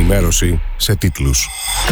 ενημέρωση σε τίτλους.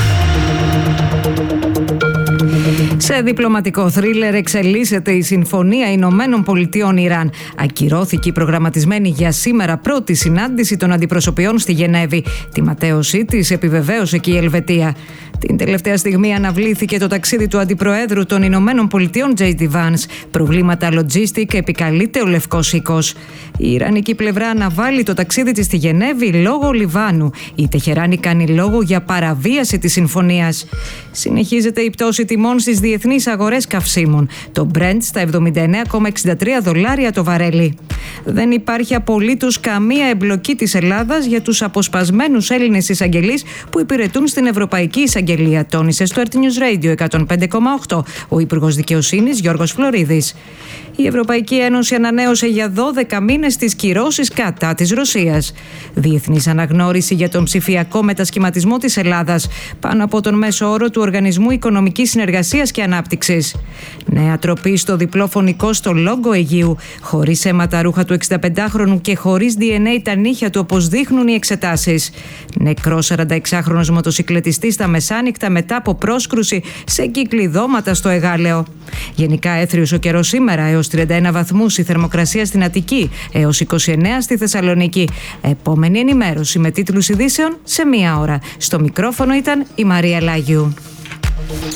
Σε διπλωματικό θρίλερ εξελίσσεται η Συμφωνία Ηνωμένων Πολιτειών-Ιράν. Ακυρώθηκε η προγραμματισμένη για σήμερα πρώτη συνάντηση των αντιπροσωπιών στη Γενέβη. Τη ματέωσή της επιβεβαίωσε και η Ελβετία. Την τελευταία στιγμή αναβλήθηκε το ταξίδι του Αντιπροέδρου των Ηνωμένων Πολιτειών, J.D. Vance. Προβλήματα logistic επικαλείται ο Λευκός Οίκος. Η Ιρανική πλευρά αναβάλει το ταξίδι της στη Γενέβη λόγω Λιβάνου. Η Τεχεράνη κάνει λόγο για παραβίαση της συμφωνίας. Συνεχίζεται η πτώση τιμών στις διεθνείς αγορές καυσίμων. Το Brent στα $79,63 το βαρέλι. Δεν υπάρχει απολύτως καμία εμπλοκή της Ελλάδας για τους αποσπασμένους Έλληνες εισαγγελείς που υπηρετούν στην Ευρωπαϊκή Εισαγγελία, τόνισε στο RT News Radio 105,8 ο Υπουργός Δικαιοσύνης Γιώργος Φλωρίδης. Η Ευρωπαϊκή Ένωση ανανέωσε για 12 μήνες τις κυρώσεις κατά της Ρωσίας. Διεθνής αναγνώριση για τον ψηφιακό μετασχηματισμό της Ελλάδας πάνω από τον μέσο όρο του Οργανισμού Οικονομικής Συνεργασίας και Ανάπτυξης. Νέα τροπή στο διπλό φωνικό στο λόγο Αιγείου. Χωρίς αίματα ρούχα του 65χρονου και χωρίς DNA τα νύχια του, όπως δείχνουν οι εξετάσεις. Νεκρός 46χρονος μοτοσικλετιστής στα μεσάνυχτα μετά από πρόσκρουση σε κυκλειδώματα στο Εγάλεο. Γενικά έθριος ο καιρός σήμερα, έως 31 βαθμούς η θερμοκρασία στην Αττική, έως 29 στη Θεσσαλονίκη. Επόμενη ενημέρωση με τίτλους ειδήσεων σε 1 ώρα. Στο μικρόφωνο ήταν η Μαρία Λάγιου.